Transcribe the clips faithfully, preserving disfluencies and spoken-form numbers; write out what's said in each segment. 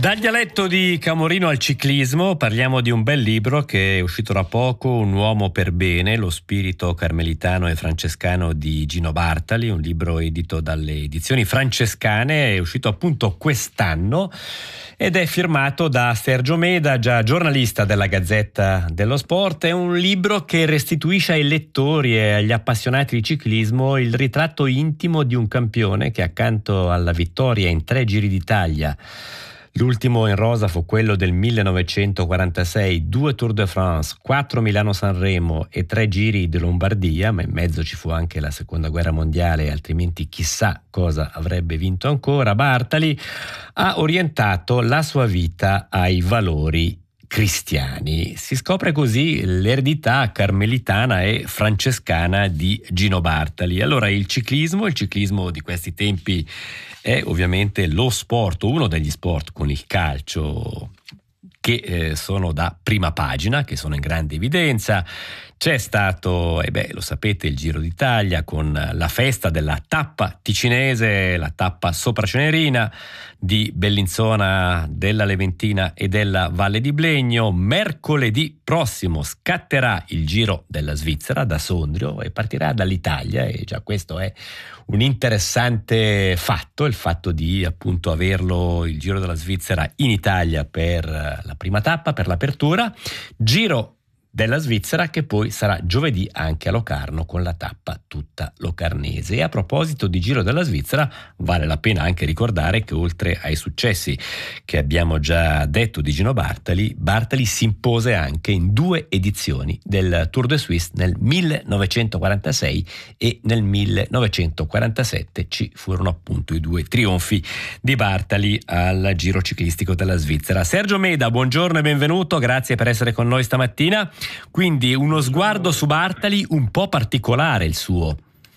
Dal dialetto di Camorino al ciclismo parliamo di un bel libro che è uscito da poco, Un uomo per bene, lo spirito carmelitano e francescano di Gino Bartali, un libro edito dalle edizioni francescane, è uscito appunto quest'anno ed è firmato da Sergio Meda, già giornalista della Gazzetta dello Sport. È un libro che restituisce ai lettori e agli appassionati di ciclismo il ritratto intimo di un campione che accanto alla vittoria in tre Giri d'Italia, l'ultimo in rosa fu quello del millenovecentoquarantasei, due Tour de France, quattro Milano-Sanremo e tre Giri di Lombardia, ma in mezzo ci fu anche la seconda guerra mondiale, altrimenti chissà cosa avrebbe vinto ancora. Bartali ha orientato la sua vita ai valori cristiani. Si scopre così l'eredità carmelitana e francescana di Gino Bartali. Allora il ciclismo, il ciclismo di questi tempi è ovviamente lo sport, uno degli sport con il calcio che eh, sono da prima pagina, che sono in grande evidenza. C'è stato, e eh beh, lo sapete, il Giro d'Italia con la festa della tappa ticinese, la tappa sopra Cenerina, di Bellinzona, della Leventina e della Valle di Blegno. Mercoledì prossimo scatterà il Giro della Svizzera da Sondrio e partirà dall'Italia, e già questo è un interessante fatto, il fatto di appunto averlo, il Giro della Svizzera in Italia per la prima tappa, per l'apertura. Giro della Svizzera che poi sarà giovedì anche a Locarno con la tappa tutta locarnese. E a proposito di Giro della Svizzera, vale la pena anche ricordare che oltre ai successi che abbiamo già detto di Gino Bartali, Bartali si impose anche in due edizioni del Tour de Suisse nel millenovecentoquarantasei e nel millenovecentoquarantasette. Ci furono appunto i due trionfi di Bartali al Giro ciclistico della Svizzera. Sergio Meda, buongiorno e benvenuto, grazie per essere con noi stamattina. Quindi uno sguardo su Bartali un po' particolare il suo.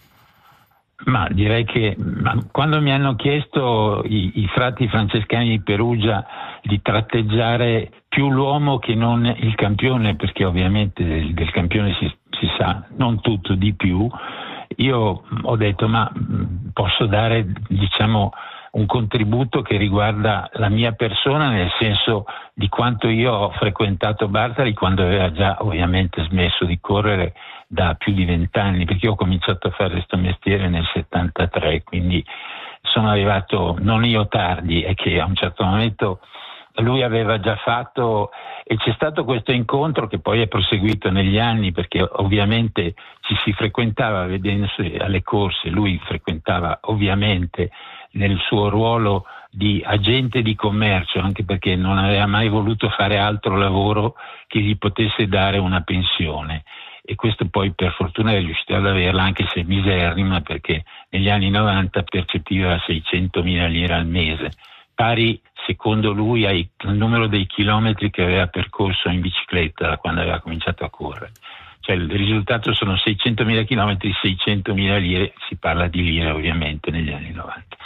Ma direi che ma quando mi hanno chiesto i, i frati francescani di Perugia di tratteggiare più l'uomo che non il campione, perché ovviamente del, del campione si, si sa non tutto di più, io ho detto ma posso dare, diciamo, un contributo che riguarda la mia persona, nel senso di quanto io ho frequentato Bartali quando aveva già ovviamente smesso di correre da più di vent'anni, perché io ho cominciato a fare questo mestiere nel settantatré, quindi sono arrivato non io tardi, è che a un certo momento lui aveva già fatto, e c'è stato questo incontro che poi è proseguito negli anni, perché ovviamente ci si frequentava vedendosi alle corse, lui frequentava ovviamente nel suo ruolo di agente di commercio, anche perché non aveva mai voluto fare altro lavoro che gli potesse dare una pensione, e questo poi per fortuna è riuscito ad averla, anche se miserrima, perché negli anni novanta percepiva seicentomila lire al mese, pari secondo lui al numero dei chilometri che aveva percorso in bicicletta da quando aveva cominciato a correre. Cioè il risultato sono seicentomila chilometri, seicentomila lire, si parla di lire ovviamente negli anni novanta.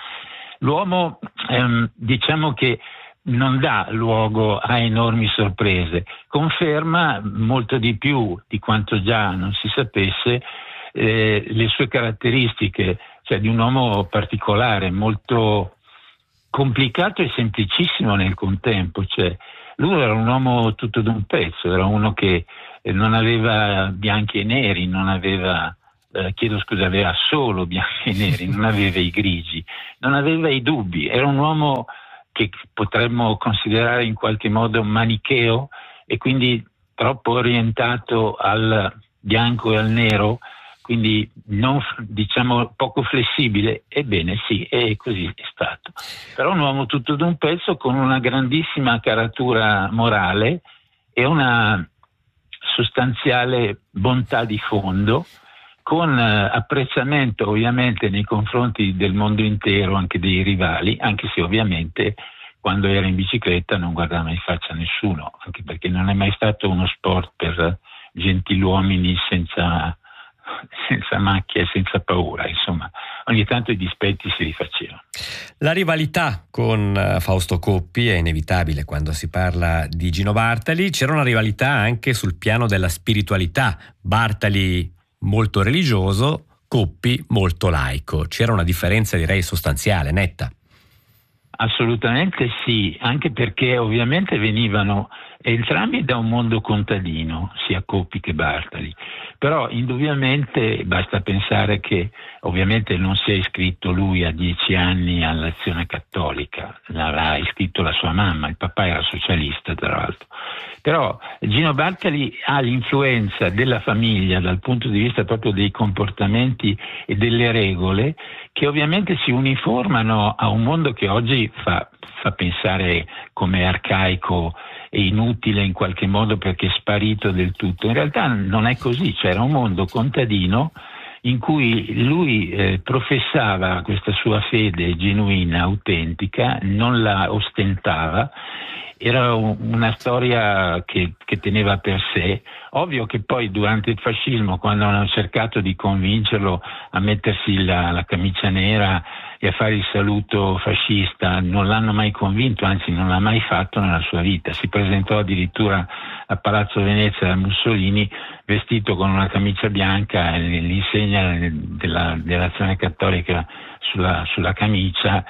L'uomo ehm, diciamo che non dà luogo a enormi sorprese, conferma molto di più di quanto già non si sapesse eh, le sue caratteristiche, cioè di un uomo particolare, molto complicato e semplicissimo nel contempo. Cioè, lui era un uomo tutto d'un pezzo, era uno che non aveva bianchi e neri, non aveva, eh, chiedo scusa, aveva solo bianchi e neri, non aveva i grigi, non aveva i dubbi, era un uomo che potremmo considerare in qualche modo manicheo e quindi troppo orientato al bianco e al nero, quindi non, diciamo, poco flessibile. Ebbene sì, e così è stato. Però un uomo tutto d'un pezzo con una grandissima caratura morale e una sostanziale bontà di fondo, con apprezzamento ovviamente nei confronti del mondo intero, anche dei rivali, anche se ovviamente quando era in bicicletta non guardava in faccia a nessuno, anche perché non è mai stato uno sport per gentiluomini senza, senza macchie e senza paura, insomma ogni tanto i dispetti si rifacevano. La rivalità con Fausto Coppi è inevitabile quando si parla di Gino Bartali. C'era una rivalità anche sul piano della spiritualità, Bartali molto religioso, Coppi molto laico. C'era una differenza, direi, sostanziale, netta. Assolutamente sì, anche perché ovviamente venivano entrambi da un mondo contadino, sia Coppi che Bartali, però indubbiamente basta pensare che ovviamente non si è iscritto lui a dieci anni all'Azione Cattolica, l'ha iscritto la sua mamma, il papà era socialista tra l'altro, però Gino Bartali ha l'influenza della famiglia dal punto di vista proprio dei comportamenti e delle regole che ovviamente si uniformano a un mondo che oggi fa, fa pensare come arcaico e inutile in qualche modo perché è sparito del tutto. In realtà non è così, c'era un mondo contadino in cui lui eh, professava questa sua fede genuina, autentica, non la ostentava. Era un, una storia che, che teneva per sé. Ovvio che poi durante il fascismo, quando hanno cercato di convincerlo a mettersi la, la camicia nera e a fare il saluto fascista, non l'hanno mai convinto, anzi non l'ha mai fatto nella sua vita. Si presentò addirittura a Palazzo Venezia da Mussolini vestito con una camicia bianca e l'insegna della, dell'Azione Cattolica sulla, sulla camicia,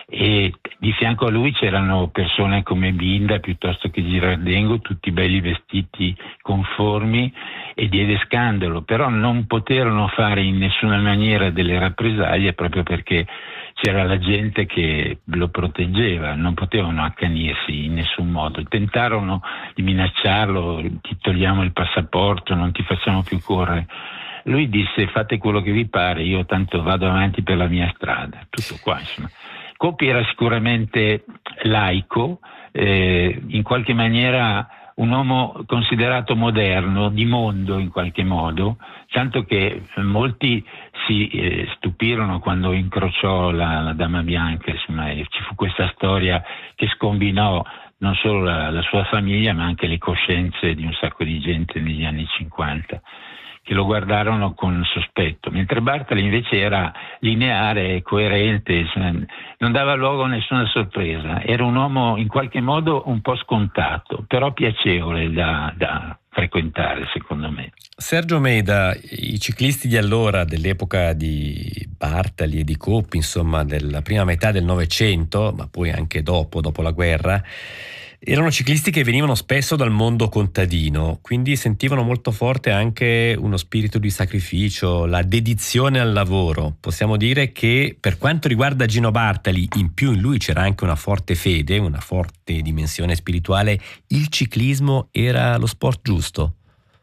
e di fianco a lui c'erano persone come Binda piuttosto che Girardengo, tutti belli vestiti conformi, e diede scandalo, però non poterono fare in nessuna maniera delle rappresaglie proprio perché c'era la gente che lo proteggeva, non potevano accanirsi in nessun modo. Tentarono di minacciarlo, ti togliamo il passaporto, non ti facciamo più correre. Lui disse: fate quello che vi pare, io tanto vado avanti per la mia strada. Tutto qua, insomma. Coppi era sicuramente laico, eh, in qualche maniera un uomo considerato moderno, di mondo in qualche modo, tanto che molti si eh, stupirono quando incrociò la, la Dama Bianca, insomma, e ci fu questa storia che scombinò non solo la, la sua famiglia ma anche le coscienze di un sacco di gente negli anni cinquanta. Che lo guardarono con sospetto, mentre Bartali invece era lineare, coerente, non dava luogo a nessuna sorpresa, era un uomo in qualche modo un po' scontato, però piacevole da, da frequentare, secondo me. Sergio Meda, i ciclisti di allora, dell'epoca di Bartali e di Coppi, insomma della prima metà del Novecento, ma poi anche dopo, dopo la guerra, erano ciclisti che venivano spesso dal mondo contadino, quindi sentivano molto forte anche uno spirito di sacrificio, la dedizione al lavoro. Possiamo dire che per quanto riguarda Gino Bartali, in più in lui c'era anche una forte fede, una forte dimensione spirituale. Il ciclismo era lo sport giusto?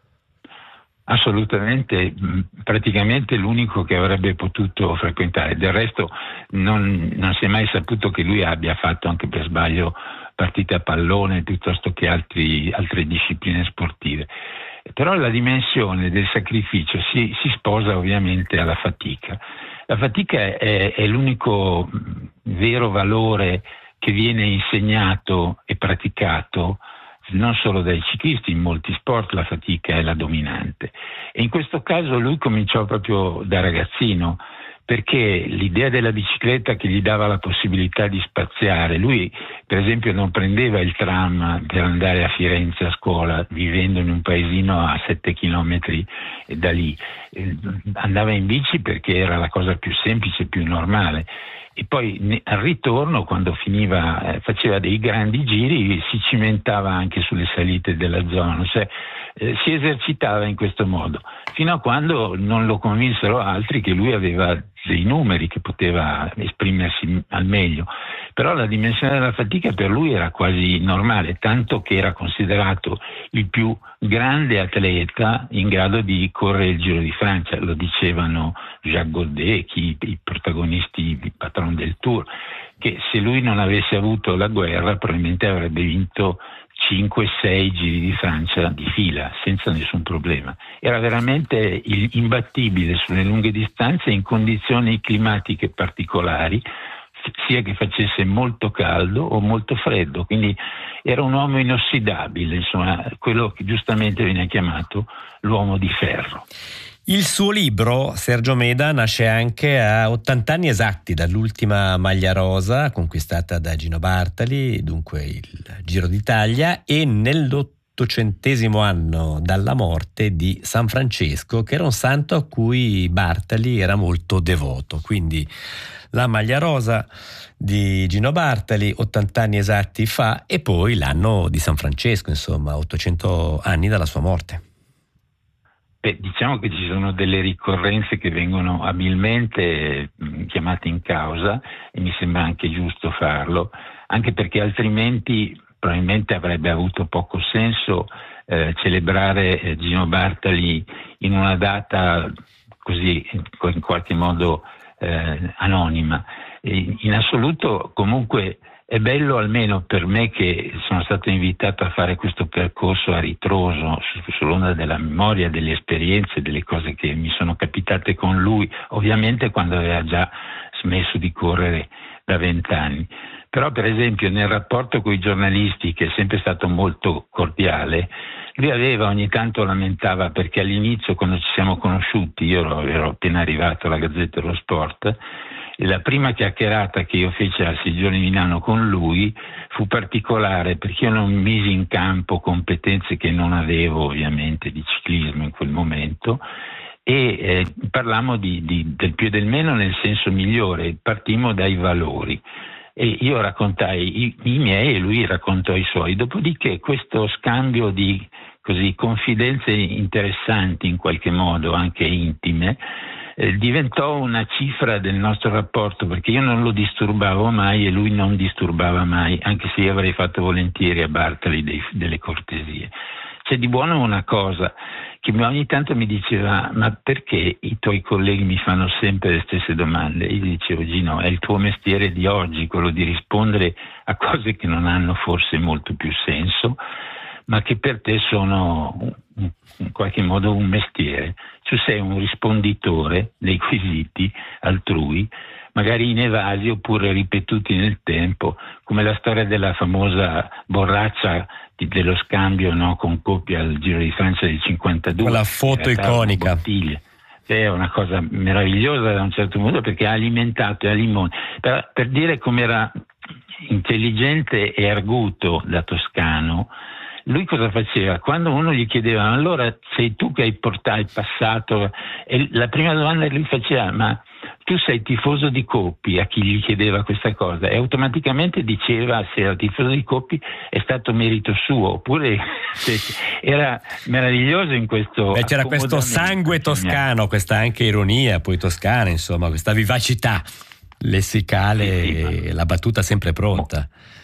Assolutamente, praticamente l'unico che avrebbe potuto frequentare. Del resto non, non si è mai saputo che lui abbia fatto anche per sbaglio partite a pallone piuttosto che altri, altre discipline sportive. Però la dimensione del sacrificio si, si sposa ovviamente alla fatica. La fatica è, è l'unico vero valore che viene insegnato e praticato non solo dai ciclisti, in molti sport la fatica è la dominante. E in questo caso lui cominciò proprio da ragazzino, perché l'idea della bicicletta che gli dava la possibilità di spaziare, lui per esempio non prendeva il tram per andare a Firenze a scuola, vivendo in un paesino a sette chilometri da lì, andava in bici perché era la cosa più semplice, più normale. E poi al ritorno, quando finiva, eh, faceva dei grandi giri, si cimentava anche sulle salite della zona, cioè eh, si esercitava in questo modo, fino a quando non lo convinsero altri che lui aveva dei numeri, che poteva esprimersi al meglio. Però la dimensione della fatica per lui era quasi normale, tanto che era considerato il più grande atleta in grado di correre il Giro di Francia. Lo dicevano Jacques Godet, chi, i protagonisti, il patron del Tour, che se lui non avesse avuto la guerra probabilmente avrebbe vinto cinque sei Giri di Francia di fila senza nessun problema. Era veramente imbattibile sulle lunghe distanze in condizioni climatiche particolari, sia che facesse molto caldo o molto freddo, quindi era un uomo inossidabile, insomma, quello che giustamente viene chiamato l'uomo di ferro. Il suo libro, Sergio Meda, nasce anche a ottanta anni esatti dall'ultima maglia rosa conquistata da Gino Bartali, dunque il Giro d'Italia, e nell'ottobre all'ottocentesimo anno dalla morte di San Francesco, che era un santo a cui Bartali era molto devoto. Quindi la maglia rosa di Gino Bartali, ottanta anni esatti fa, e poi l'anno di San Francesco, insomma, ottocento anni dalla sua morte. Beh, diciamo che ci sono delle ricorrenze che vengono abilmente mh, chiamate in causa, e mi sembra anche giusto farlo, anche perché altrimenti probabilmente avrebbe avuto poco senso eh, celebrare eh, Gino Bartali in una data così in qualche modo eh, anonima. E in assoluto comunque è bello, almeno per me che sono stato invitato a fare questo percorso a ritroso sull'onda della memoria, delle esperienze, delle cose che mi sono capitate con lui, ovviamente quando aveva già smesso di correre da vent'anni. Però per esempio nel rapporto con i giornalisti, che è sempre stato molto cordiale, lui aveva ogni tanto lamentava, perché all'inizio quando ci siamo conosciuti, io ero, ero appena arrivato alla Gazzetta dello Sport, e la prima chiacchierata che io feci a Sei giorni di Milano con lui fu particolare, perché io non misi in campo competenze che non avevo ovviamente di ciclismo in quel momento, e eh, parlammo di, di, del più e del meno nel senso migliore, partimmo dai valori. E io raccontai i, i miei e lui raccontò i suoi. Dopodiché questo scambio di così confidenze interessanti, in qualche modo anche intime, eh, diventò una cifra del nostro rapporto, perché io non lo disturbavo mai e lui non disturbava mai, anche se io avrei fatto volentieri a Bartali dei, delle cortesie. C'è di buono una cosa, che ogni tanto mi diceva: ma perché i tuoi colleghi mi fanno sempre le stesse domande? Io gli dicevo: Gino, è il tuo mestiere di oggi, quello di rispondere a cose che non hanno forse molto più senso, ma che per te sono in qualche modo un mestiere. Tu sei un risponditore dei quesiti altrui, magari inevasi oppure ripetuti nel tempo, come la storia della famosa borraccia dello scambio, no, con Coppi al Giro di Francia del cinquantadue. Quella foto iconica. È una cosa meravigliosa da un certo punto, perché ha alimentato e limone. Per, per dire com'era intelligente e arguto da toscano, lui cosa faceva? Quando uno gli chiedeva: allora sei tu che hai portato il passato? E la prima domanda che lui faceva: ma tu sei tifoso di Coppi? A chi gli chiedeva questa cosa, e automaticamente diceva se era tifoso di Coppi è stato merito suo, oppure era meraviglioso in questo. Beh, c'era questo sangue toscano, questa anche ironia poi toscana, insomma, questa vivacità lessicale, sì, sì, e la battuta sempre pronta.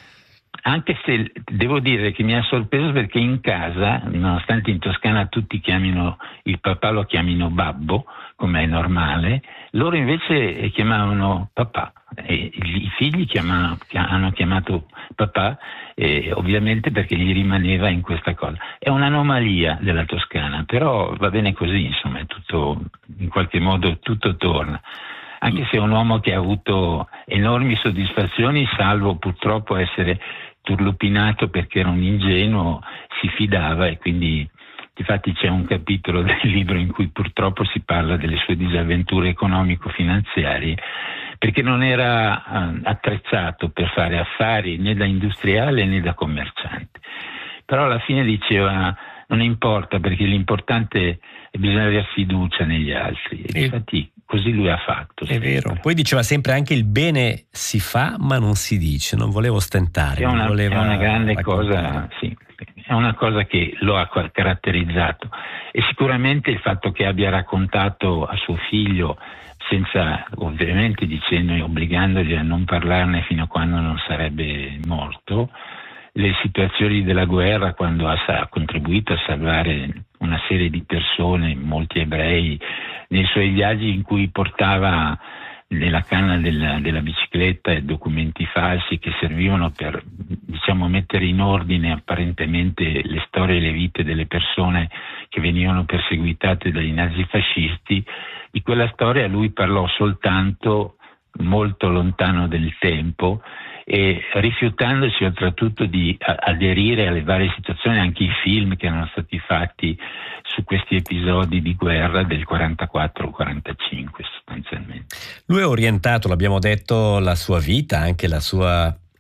Anche se devo dire che mi ha sorpreso, perché in casa, nonostante in Toscana tutti chiamino il papà, lo chiamino babbo, come è normale, loro invece chiamavano papà, e i figli chiamano, hanno chiamato papà, eh, ovviamente perché gli rimaneva in questa cosa. È un'anomalia della Toscana, però va bene così, insomma, è tutto, in qualche modo tutto torna. Anche se è un uomo che ha avuto enormi soddisfazioni, salvo purtroppo essere turlupinato perché era un ingenuo, si fidava, e quindi difatti c'è un capitolo del libro in cui purtroppo si parla delle sue disavventure economico-finanziarie, perché non era eh, attrezzato per fare affari né da industriale né da commerciante. Però alla fine diceva: non importa, perché l'importante è bisogna avere fiducia negli altri, e infatti così lui ha fatto. È vero. Poi diceva sempre anche: il bene si fa ma non si dice, non volevo ostentare. È una, non voleva è una grande raccontare. cosa, sì, è una cosa che lo ha caratterizzato, e sicuramente il fatto che abbia raccontato a suo figlio, senza ovviamente dicendo e obbligandogli a non parlarne fino a quando non sarebbe morto, le situazioni della guerra, quando ha, ha contribuito a salvare una serie di persone, molti ebrei, nei suoi viaggi in cui portava nella canna della, della bicicletta documenti falsi che servivano per, diciamo, mettere in ordine apparentemente le storie e le vite delle persone che venivano perseguitate dai nazifascisti. Di quella storia lui parlò soltanto molto lontano del tempo, e rifiutandosi oltretutto di aderire alle varie situazioni, anche i film che erano stati fatti su questi episodi di guerra del quarantaquattro quarantacinque sostanzialmente. Lui ha orientato, l'abbiamo detto, la sua vita, anche la sua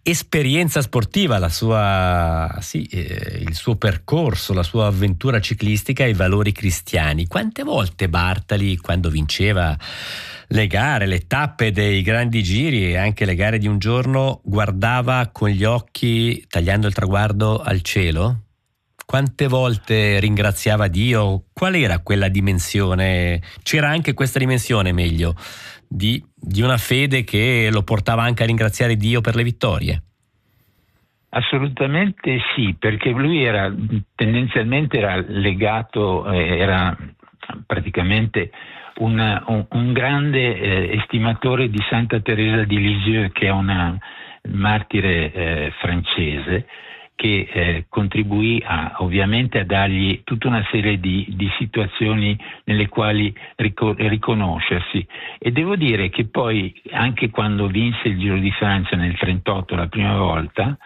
esperienza sportiva, la sua, sì, eh, il suo percorso, la sua avventura ciclistica e i valori cristiani. Quante volte Bartali, quando vinceva le gare, le tappe dei grandi giri e anche le gare di un giorno, guardava con gli occhi, tagliando il traguardo, al cielo? Quante volte ringraziava Dio? Qual era quella dimensione? C'era anche questa dimensione, meglio, di, di una fede che lo portava anche a ringraziare Dio per le vittorie? Assolutamente sì, perché lui era tendenzialmente era legato, eh, era praticamente una, un, un grande eh, estimatore di Santa Teresa di Lisieux, che è una martire eh, francese, che eh, contribuì a, ovviamente a dargli tutta una serie di, di situazioni nelle quali rico- riconoscersi. E devo dire che poi, anche quando vinse il Giro di Francia nel trentotto la prima volta,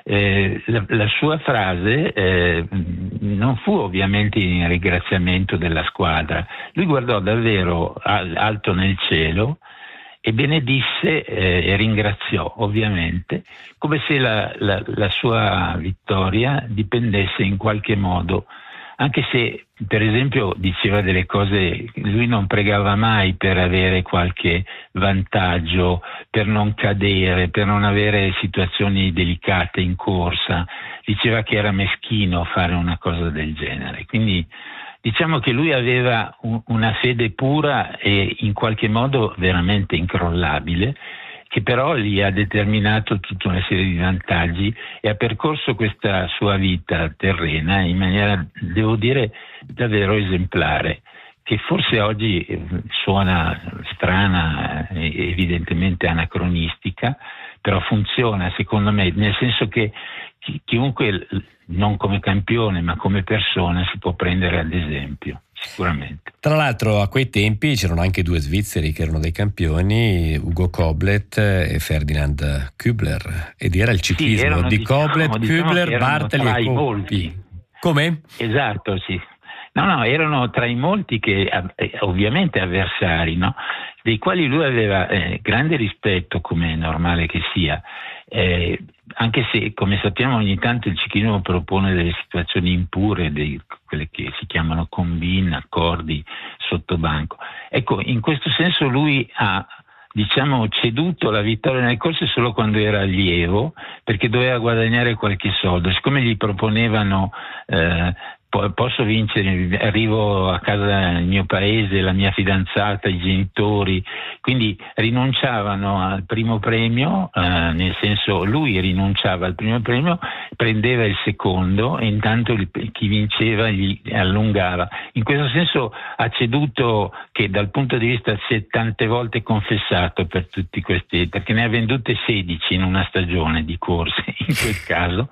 eh, la, la sua frase eh, non fu ovviamente in ringraziamento della squadra. Lui guardò davvero al, alto nel cielo e benedisse eh, e ringraziò, ovviamente, come se la, la, la sua vittoria dipendesse in qualche modo, anche se per esempio diceva delle cose, lui non pregava mai per avere qualche vantaggio, per non cadere, per non avere situazioni delicate in corsa, diceva che era meschino fare una cosa del genere. Quindi diciamo che lui aveva un, una fede pura e in qualche modo veramente incrollabile, che però gli ha determinato tutta una serie di vantaggi e ha percorso questa sua vita terrena in maniera, devo dire, davvero esemplare, che forse oggi suona strana, evidentemente anacronistica, però funziona secondo me, nel senso che chi, chiunque, non come campione ma come persona, si può prendere ad esempio, sicuramente. Tra l'altro a quei tempi c'erano anche due svizzeri che erano dei campioni, Ugo Koblet e Ferdinand Kübler, ed era il ciclismo sì, erano, di diciamo, Koblet, diciamo Kübler, Bartali e Coppi. Come? Esatto, sì. No, no, erano tra i molti che eh, ovviamente avversari, no? Dei quali lui aveva eh, grande rispetto, come è normale che sia, eh, anche se, come sappiamo, ogni tanto il ciclismo propone delle situazioni impure, dei, quelle che si chiamano combin, accordi sottobanco. Ecco, in questo senso lui ha, diciamo, ceduto la vittoria nelle corse solo quando era allievo, perché doveva guadagnare qualche soldo. Siccome gli proponevano eh, posso vincere, arrivo a casa nel mio paese, la mia fidanzata, i genitori, quindi rinunciavano al primo premio, eh, nel senso lui rinunciava al primo premio, prendeva il secondo e intanto chi vinceva gli allungava. In questo senso ha ceduto, che dal punto di vista si è tante volte confessato per tutti questi, perché ne ha vendute sedici in una stagione di corse in quel caso,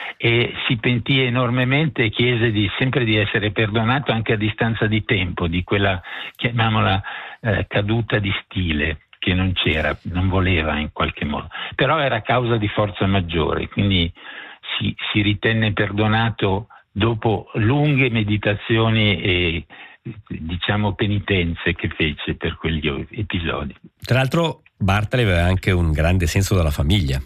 e si pentì enormemente e chiese di sempre di essere perdonato anche a distanza di tempo, di quella, chiamiamola, eh, caduta di stile, che non c'era, non voleva in qualche modo, però era causa di forza maggiore, quindi si, si ritenne perdonato dopo lunghe meditazioni e, diciamo, penitenze che fece per quegli episodi. Tra l'altro Bartali aveva anche un grande senso della famiglia.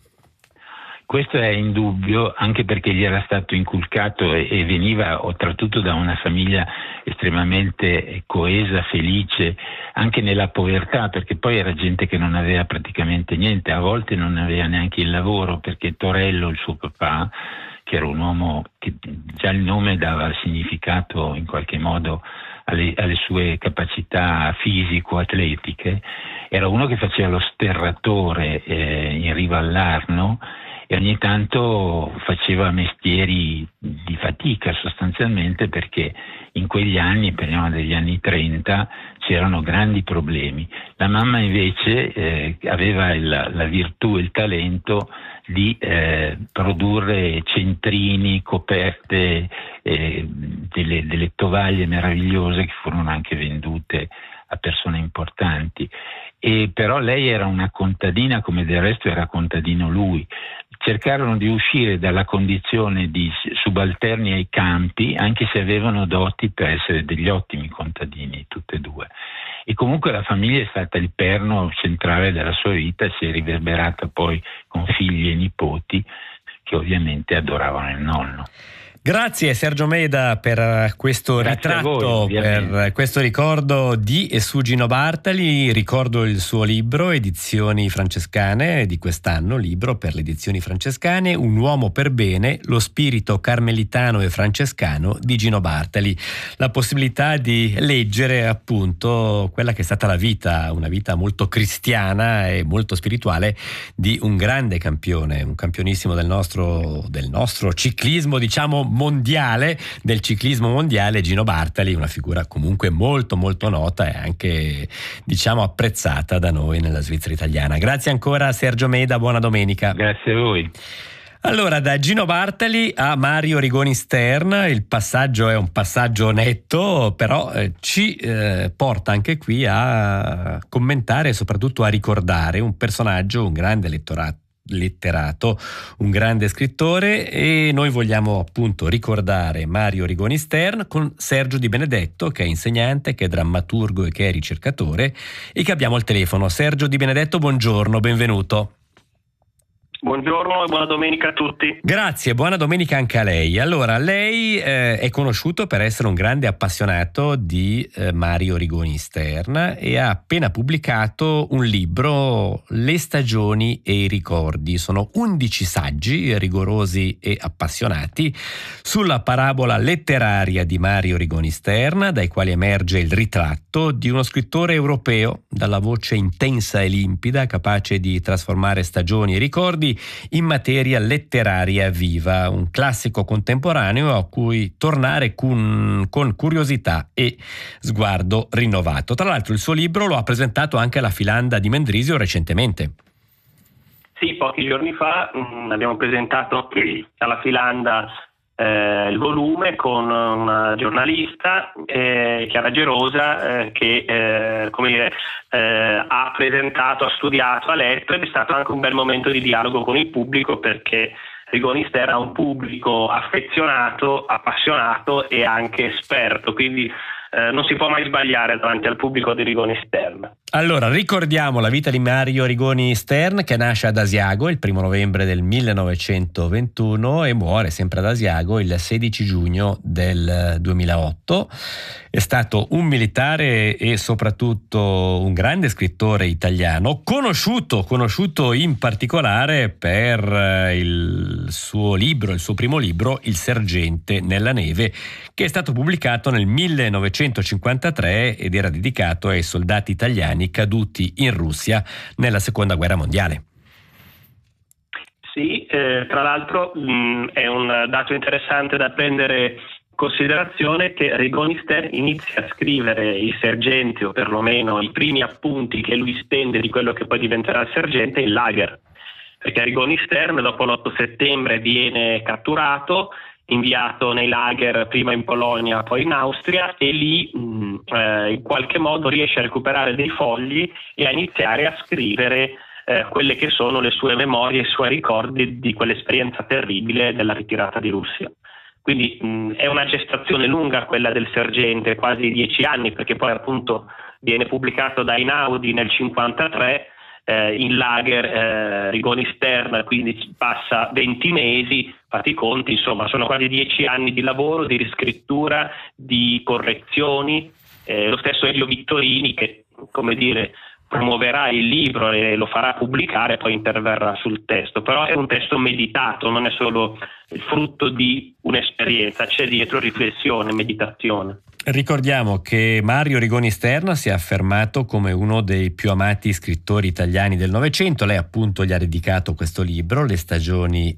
Questo è indubbio, anche perché gli era stato inculcato e, e veniva oltretutto da una famiglia estremamente coesa, felice, anche nella povertà, perché poi era gente che non aveva praticamente niente, a volte non aveva neanche il lavoro, perché Torello, il suo papà, che era un uomo che già il nome dava significato in qualche modo alle, alle sue capacità fisico-atletiche, era uno che faceva lo sterratore eh, in riva all'Arno, e ogni tanto faceva mestieri di fatica sostanzialmente, perché in quegli anni, parliamo degli anni trenta, c'erano grandi problemi. La mamma invece eh, aveva il, la virtù e il talento di eh, produrre centrini, coperte, eh, delle, delle tovaglie meravigliose che furono anche vendute a persone importanti. E però lei era una contadina, come del resto era contadino lui. Cercarono di uscire dalla condizione di subalterni ai campi, anche se avevano doti per essere degli ottimi contadini, tutte e due. e comunque la famiglia è stata il perno centrale della sua vita, si è riverberata poi con figli e nipoti che ovviamente adoravano il nonno. Grazie Sergio Meda per questo Grazie ritratto, voi, per questo ricordo di e su Gino Bartali. Ricordo il suo libro, Edizioni Francescane, di quest'anno, libro per le Edizioni Francescane, Un uomo per bene, lo spirito carmelitano e francescano di Gino Bartali. La possibilità di leggere appunto quella che è stata la vita, una vita molto cristiana e molto spirituale di un grande campione, un campionissimo del nostro, del nostro ciclismo, diciamo mondiale, del ciclismo mondiale, Gino Bartali, una figura comunque molto molto nota e anche diciamo apprezzata da noi nella Svizzera italiana. Grazie ancora Sergio Meda, buona domenica. Grazie a voi. Allora, da Gino Bartali a Mario Rigoni Stern, il passaggio è un passaggio netto, però eh, ci eh, porta anche qui a commentare e soprattutto a ricordare un personaggio, un grande lettorato letterato, un grande scrittore, e noi vogliamo appunto ricordare Mario Rigoni Stern con Sergio Di Benedetto, che è insegnante, che è drammaturgo e che è ricercatore, e che abbiamo al telefono. Sergio Di Benedetto, buongiorno, benvenuto. Buongiorno e buona domenica a tutti. Grazie, buona domenica anche a lei. Allora, lei eh, è conosciuto per essere un grande appassionato di eh, Mario Rigoni Stern e ha appena pubblicato un libro, Le stagioni e i ricordi. Sono undici saggi rigorosi e appassionati sulla parabola letteraria di Mario Rigoni Stern, dai quali emerge il ritratto di uno scrittore europeo dalla voce intensa e limpida, capace di trasformare stagioni e ricordi in materia letteraria viva, un classico contemporaneo a cui tornare con, con curiosità e sguardo rinnovato. Tra l'altro il suo libro lo ha presentato anche alla Filanda di Mendrisio recentemente. Sì, pochi giorni fa mh, abbiamo presentato alla Filanda eh, il volume con una giornalista, eh, Chiara Gerosa, eh, che eh, come dire, eh, ha presentato, ha studiato, ha letto, ed è stato anche un bel momento di dialogo con il pubblico, perché Rigoni Stern ha un pubblico affezionato, appassionato e anche esperto, quindi eh, non si può mai sbagliare davanti al pubblico di Rigoni Stern. Allora, ricordiamo la vita di Mario Rigoni Stern, che nasce ad Asiago il primo novembre del millenovecentoventuno e muore sempre ad Asiago il sedici giugno del duemilaotto. È stato un militare e soprattutto un grande scrittore italiano, conosciuto, conosciuto in particolare per il suo libro, il suo primo libro, Il sergente nella neve, che è stato pubblicato nel millenovecentocinquantatré ed era dedicato ai soldati italiani caduti in Russia nella seconda guerra mondiale. Sì, eh, tra l'altro mh, è un dato interessante da prendere in considerazione che Rigoni Stern inizia a scrivere il sergente, o perlomeno i primi appunti che lui stende di quello che poi diventerà il sergente, in lager, perché Rigoni Stern dopo l'otto settembre viene catturato, inviato nei lager prima in Polonia poi in Austria, e lì mh, eh, in qualche modo riesce a recuperare dei fogli e a iniziare a scrivere eh, quelle che sono le sue memorie, i suoi ricordi di quell'esperienza terribile della ritirata di Russia. Quindi mh, è una gestazione lunga quella del sergente, quasi dieci anni, perché poi appunto viene pubblicato da Einaudi nel cinquantatré, eh, in lager eh, Rigoni Stern, quindi passa venti mesi, fate i conti, insomma sono quasi dieci anni di lavoro, di riscrittura, di correzioni. Eh, lo stesso Elio Vittorini, che come dire promuoverà il libro e lo farà pubblicare, poi interverrà sul testo, però è un testo meditato, non è solo il frutto di un'esperienza, c'è dietro riflessione, meditazione. Ricordiamo che Mario Rigoni Stern si è affermato come uno dei più amati scrittori italiani del Novecento. Lei appunto gli ha dedicato questo libro, Le stagioni